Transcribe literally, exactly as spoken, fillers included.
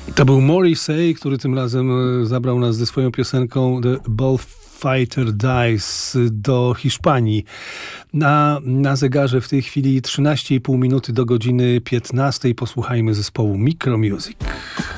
To był Morrissey, który tym razem zabrał nas ze swoją piosenką The Bullfighter Dies do Hiszpanii. Na, na zegarze w tej chwili trzynaście i pół minuty do godziny piętnastej. Posłuchajmy zespołu Micromusic.